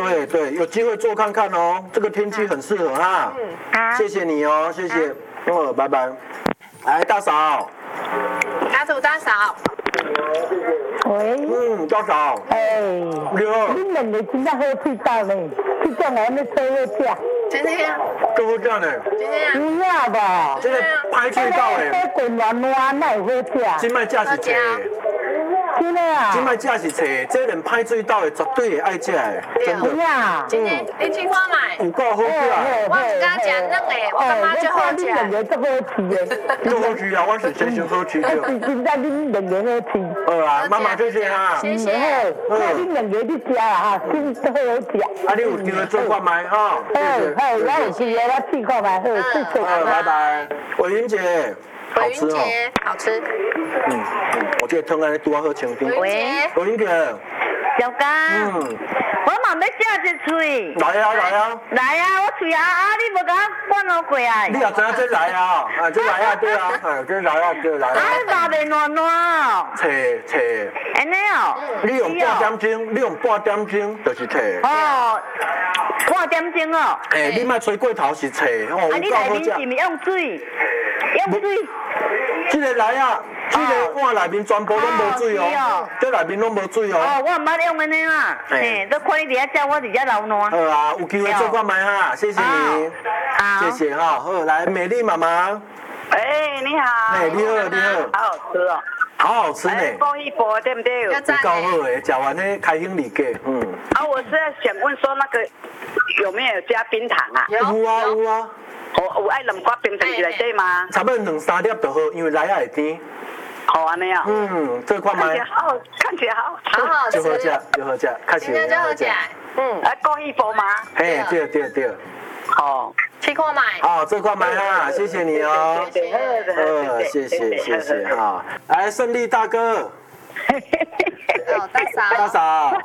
对对，有机会做看看哦，这个天气很适合哈。 好， 谢谢你哦，谢谢。拜拜。来，大嫂。 家族大嫂。 喂， 大嫂。你好。 你两个真正好味道呢，这种我们做好食。 真的呀？ 够好食呢。 真的呀？ 有影吧？ 这个歹喙到诶。 这滚软软哪会好食？ 今摆正是菜。 真的啊？ 今摆正是菜，这连歹喙到诶绝对会爱食诶，真的。 今天你去看买。 有够好食。 我一家食嫩诶，我感觉最好食。 你两个足好吃诶。 足好吃啊！我是真心好吃的。 真正你两个好吃。 妈妈谢谢哈。 谢谢。 你两个你食啦哈，真都好食。 你有机会做看卖哈。 好，我有机会我试看卖，好，谢谢。 拜拜，伟云姐。 伟云姐，好吃。 我这个汤安尼拄好清甜。 喂， 伟云姐。 小刚。我嘛要食一喙。 来啊！ 来啊！我喙你无甲我灌好过啊？ 你也知影这来啊？这来啊，对啊，这来啊。 肉袂软软哦。 切。 安尼哦。 你用半点钟，就是切。 半点钟哦。 你莫吹过头是切哦。 你内面是毋是用水？用水。 这个来啊！这个碗内面全部拢无水哦，这内面拢无水哦。 我唔捌用安尼啦，都看你伫遐食，我伫遐流烂。 好有机会做看卖哈，谢谢你，谢谢哈。好，来美丽妈妈。 你好。 你好。 好好吃哦。 好好吃呢。 高一波对不对？ 有够好诶，吃完呢开心里给。 我是想问说那个有没有加冰糖啊？ 有啊。 有爱两块冰糖进来对吗？ 差不多2-3粒就好，因为来也会甜。 好安尼啊。 这块买。 看起来好， 好好吃。 就好食，开始。 今天就好食。 高一波吗？ 对。 去看买。 好，这块买哈，谢谢你哦。谢谢哈。来，胜利大哥。大嫂。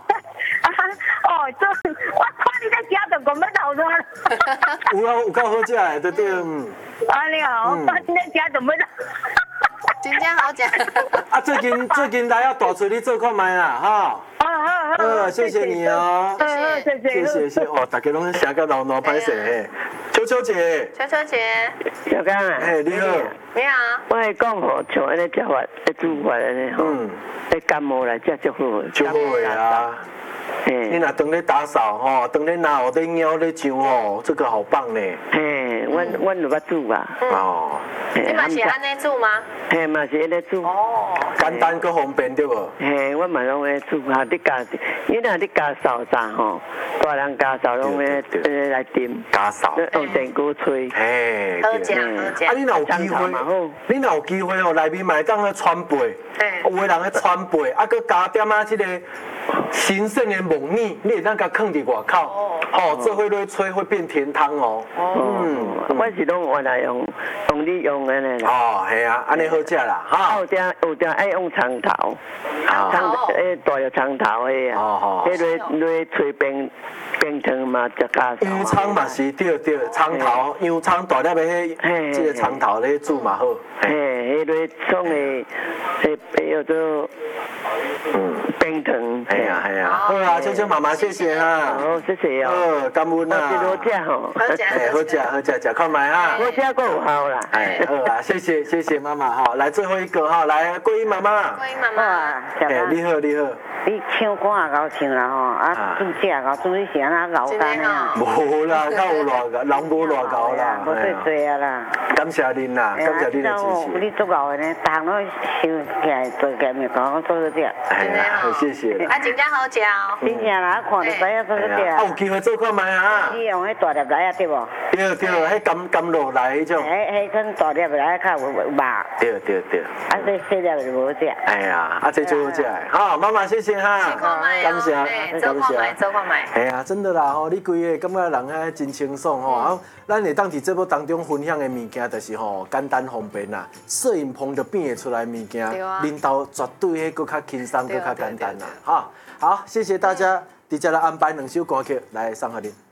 我看你在家就咁要流烂。 有够好食诶，对。 你好，我看你在家就要流。 真正好食。 最近来啊大嘴，你做看卖啦哈。谢谢你哦。谢。大家拢写个老老歹势嘿。秋姐。 小刚啊。 你好。 你好。 我系讲吼，像安尼食法，煮法安尼吼，感冒来食足好。 足好诶啊。你若当咧打扫吼，当咧拿有咧猫咧上吼，这个好棒呢。 阮就捌煮啊。 你嘛是安尼煮吗？ 嘛是安尼煮。 简单佮方便对无？ 我嘛拢会煮哈，你若你家扫啥吼，大人家扫拢会来炖。 家扫。 用电锅吹。 好食。 你若有机会哦，内面嘛会当咧川贝。有个人咧川贝，佮加点这个新鲜的木耳，你会当甲放伫外口，这会落吹会变甜汤哦。 我是拢原来用你用安尼啦。系啊，安尼好食啦，哈。 有点爱用长头，大有长头的啊。落吹冰汤嘛，就加。 洋葱嘛是对，长头洋葱大粒的迄，这个长头咧煮嘛好。 迄落创的，叫做冰糖。 系啊。好啊，秋妈妈谢谢哈。 好，谢谢哦。 感恩啊。 好食吼。 好食，食看卖哈。 好食够有效啦。 好啊，谢谢妈妈哈。来最后一个哈，来桂英妈妈。你好。 你唱歌也够唱啦吼，煮食也够煮，你是安那老干的啊？ 无啦，较有偌个，人无偌高啦。 无对对啊啦。 感谢您啦，感谢您的支持。 你做够的呢，逐项拢想起来做起来，咪讲我做得着。 谢谢。 真正好食哦。 真正啦，看就知影做得着。 有机会做看卖啊。 你用迄大粒来啊，对无？ 对，迄甘露来迄种。 迄种大粒来较有肉。 对。 这细粒就无食。 这最好食的。好，妈妈谢谢哈。感谢。 做看卖。 真的啦吼，你规个感觉人遐真清爽吼。咱会当伫节目当中分享的物件，就是吼简单方便啦。摄影棚就变会出来物件，领导绝对迄搁较轻松，搁较简单啦。好，谢谢大家，伫遮来安排2首歌曲来送给您。